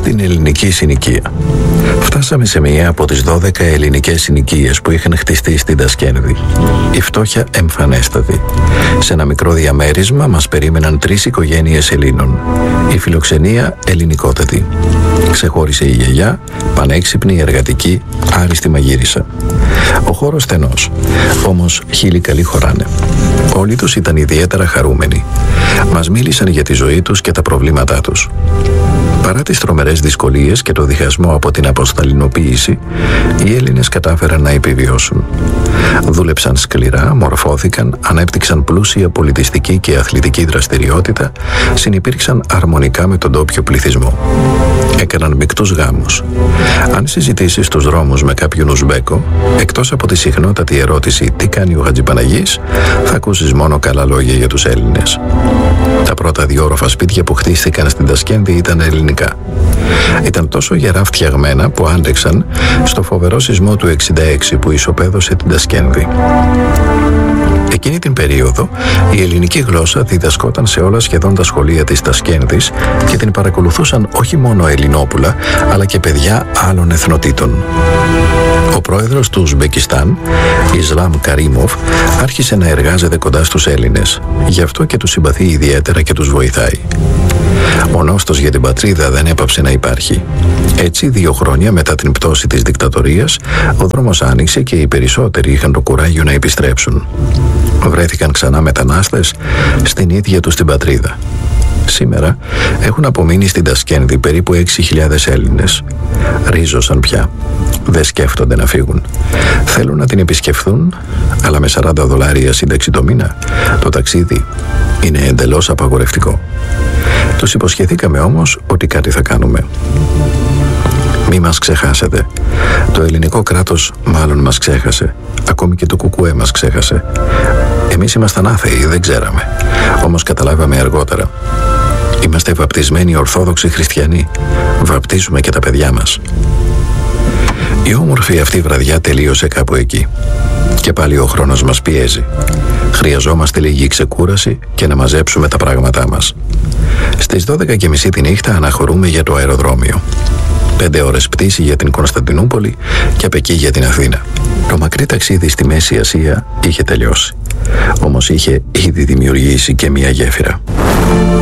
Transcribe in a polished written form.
στην ελληνική συνοικία. Φτάσαμε σε μία από τις 12 ελληνικές συνοικίες που είχαν χτιστεί στην Τασκένδη. Η φτώχεια εμφανέστατη. Σε ένα μικρό διαμέρισμα μας περίμεναν 3 οικογένειες Ελλήνων. Η φιλοξενία ελληνικότατη. Ξεχώρισε η γιαγιά, πανέξυπνη, εργατική, άριστη μαγείρισα. Ο χώρος στενός, όμως χίλιοι καλοί χωράνε. Όλοι τους ήταν ιδιαίτερα χαρούμενοι. Μας μίλησαν για τη ζωή τους και τα προβλήματά τους. Παρά τις τρομερές δυσκολίες και το διχασμό από την αποσταλινοποίηση, οι Έλληνες κατάφεραν να επιβιώσουν. Δούλεψαν σκληρά, μορφώθηκαν, ανέπτυξαν πλούσια πολιτιστική και αθλητική δραστηριότητα, συνυπήρξαν αρμονικά με τον ντόπιο πληθυσμό. Έκαναν μεικτούς γάμους. Αν συζητήσεις στους δρόμους με κάποιον Ουσμπέκο, εκτός από τη συχνότατη ερώτηση «Τι κάνει ο Χατζηπαναγής?», θα ακούσεις μόνο καλά λόγια για τους Έλληνες. Τα πρώτα 2 όροφα σπίτια που χτίστηκαν στην Τασκένδη ήταν ελληνικά. Ήταν τόσο γερά φτιαγμένα που άντεξαν στο φοβερό σεισμό του 1966 που ισοπαίδωσε την Τασκένδη. Εκείνη την περίοδο, η ελληνική γλώσσα διδασκόταν σε όλα σχεδόν τα σχολεία της Τασκένδης και την παρακολουθούσαν όχι μόνο Ελληνόπουλα, αλλά και παιδιά άλλων εθνοτήτων. Ο πρόεδρος του Ουσμπεκιστάν, Ισλάμ Καρίμοφ, άρχισε να εργάζεται κοντά στους Έλληνες. Γι' αυτό και τους συμπαθεί ιδιαίτερα και τους βοηθάει. Ο νόστος για την πατρίδα δεν έπαψε να υπάρχει. Έτσι, 2 χρόνια μετά την πτώση της δικτατορίας, ο δρόμος άνοιξε και οι περισσότεροι είχαν το κουράγιο να επιστρέψουν. Βρέθηκαν ξανά μετανάστες στην ίδια τους την πατρίδα. Σήμερα έχουν απομείνει στην Τασκένδη περίπου 6.000 Έλληνες. Ρίζωσαν πια. Δεν σκέφτονται να φύγουν. Θέλουν να την επισκεφθούν, αλλά με $40 σύνταξη το μήνα, το ταξίδι είναι εντελώς απαγορευτικό. Τους υποσχεθήκαμε όμως ότι κάτι θα κάνουμε. Μη μας ξεχάσετε. Το ελληνικό κράτος μάλλον μας ξέχασε. Ακόμη και το κουκουέ μας ξέχασε. Εμείς ήμασταν άθεοι, δεν ξέραμε. Όμως καταλάβαμε αργότερα. Είμαστε βαπτισμένοι Ορθόδοξοι Χριστιανοί. Βαπτίζουμε και τα παιδιά μας. Η όμορφη αυτή βραδιά τελείωσε κάπου εκεί. Και πάλι ο χρόνος μας πιέζει. Χρειαζόμαστε λίγη ξεκούραση και να μαζέψουμε τα πράγματά μας. Στις 12:30 τη νύχτα αναχωρούμε για το αεροδρόμιο. 5 ώρες πτήση για την Κωνσταντινούπολη και από εκεί για την Αθήνα. Το μακρύ ταξίδι στη Μέση Ασία είχε τελειώσει. Όμως είχε ήδη δημιουργήσει και μια γέφυρα.